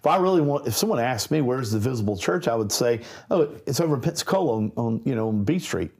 if someone asked me where's the visible church, I would say, oh, it's over in Pensacola on B Street.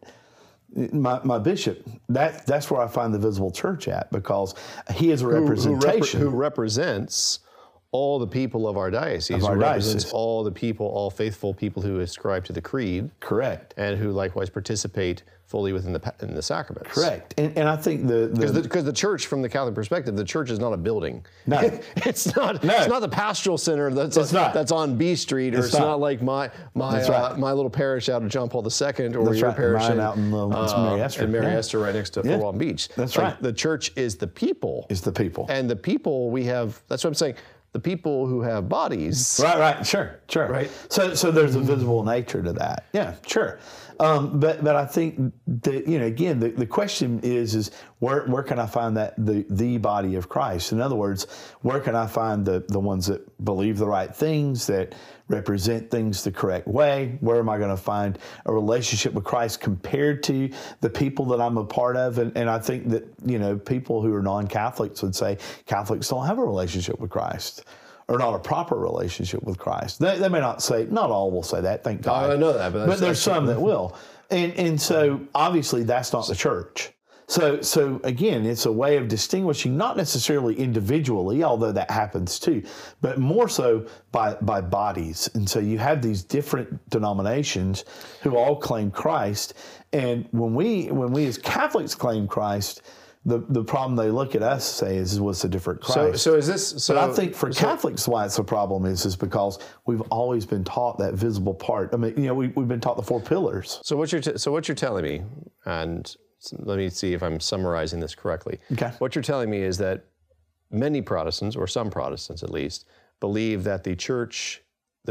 My bishop, that's where I find the visible church at, because he is a representation. Who represents all the people of our diocese. Who represents all the people, all faithful people who ascribe to the creed. Correct. And who likewise participate fully within the sacraments. Correct. And I think because the church, from the Catholic perspective, the church is not a building. No. It's not the pastoral center that's on B Street, or it's not like my little parish out of John Paul II, or your parish out in Mary Esther right next to Fort Walton Beach. That's right. The church is the people. Is the people. And the people we have, that's what I'm saying, the people who have bodies. Right, sure. Right. So there's a visible nature to that. Yeah, sure. But I think that, again, the question is where can I find that the body of Christ? In other words, where can I find the ones that believe the right things, that represent things the correct way? Where am I going to find a relationship with Christ compared to the people that I'm a part of? And I think that, people who are non-Catholics would say Catholics don't have a relationship with Christ, or not a proper relationship with Christ. They may not say, not all will say that, thank God. I know that, but there's some that will. And so obviously that's not the church. So again, it's a way of distinguishing, not necessarily individually, although that happens too, but more so by bodies. And so you have these different denominations who all claim Christ. And when we as Catholics claim Christ, the problem they look at us say is, what's a different Christ? So is this? But I think for Catholics, why it's a problem is because we've always been taught that visible part. I mean, we've been taught the four pillars. So what you're telling me, and let me see if I'm summarizing this correctly. Okay. What you're telling me is that many Protestants, or some Protestants at least, believe that the church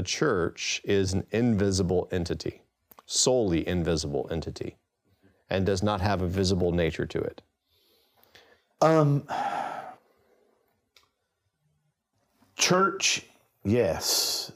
is an invisible entity, solely invisible entity, and does not have a visible nature to it. Church, yes.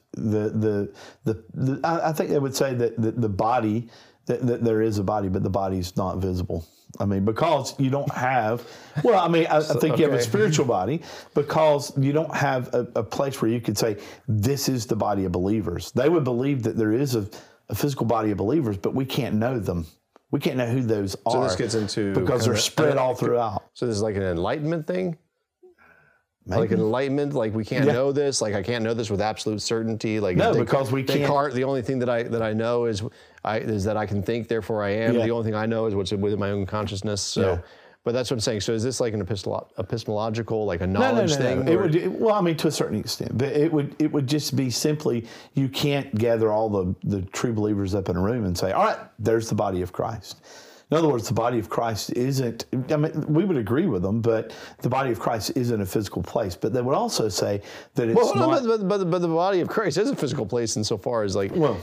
I think they would say that the body, that there is a body, but the body's not visible. I mean, because you don't have, I think you have a spiritual body, because you don't have a place where you could say, this is the body of believers. They would believe that there is a physical body of believers, but we can't know them. We can't know who those are. So this gets into, because they're spread all throughout. So this is like an enlightenment thing? Maybe. Like enlightenment, like we can't know this, like I can't know this with absolute certainty. Like no, because we can't. Descartes, the only thing that I know is that I can think, therefore I am. The only thing I know is what's within my own consciousness. So, but that's what I'm saying. So is this like an epistemological, like a knowledge thing? No. To a certain extent, but it would just be simply, you can't gather all the true believers up in a room and say, all right, there's the body of Christ. In other words, the body of Christ isn't, we would agree with them, but the body of Christ isn't a physical place. But they would also say that it's but the body of Christ is a physical place insofar as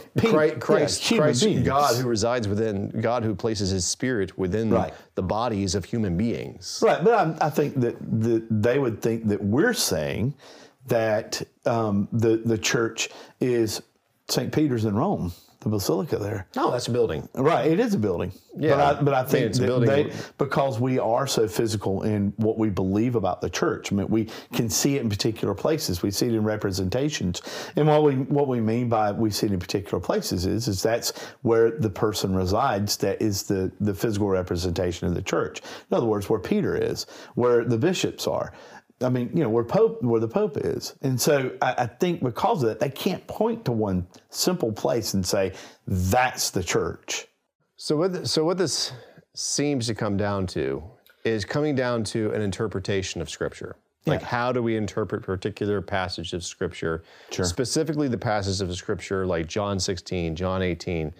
Christ, God who resides within, God who places his spirit within the bodies of human beings. Right, but I think that they would think that we're saying that the church is St. Peter's in Rome. The basilica there. No, that's a building. Right, it is a building. Yeah, but I think it's a building. because we are so physical in what we believe about the church. I mean, we can see it in particular places. We see it in representations, and what we mean by we see it in particular places is that's where the person resides. That is the physical representation of the church. In other words, where Peter is, where the bishops are. I mean, where the Pope is. And so I think because of that, they can't point to one simple place and say, that's the church. So what this seems to come down to is coming down to an interpretation of Scripture. Like, how do we interpret particular passages of Scripture? Sure. Specifically the passages of Scripture like John 16, John 18,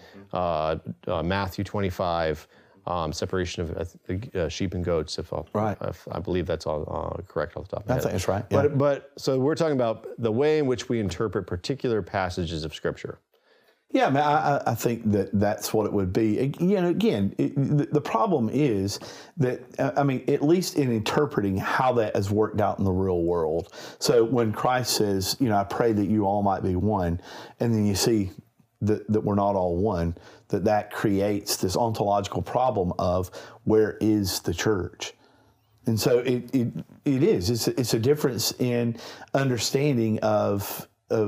Matthew 25, separation of sheep and goats, if I believe that's all correct off the top of my head. I think it's right. Yeah. But so we're talking about the way in which we interpret particular passages of Scripture. Yeah, I think that's what it would be. Again, the problem is that, at least in interpreting how that has worked out in the real world. So when Christ says, I pray that you all might be one, and then you see that we're not all one, that creates this ontological problem of where is the church? And so it is. It's a difference in understanding of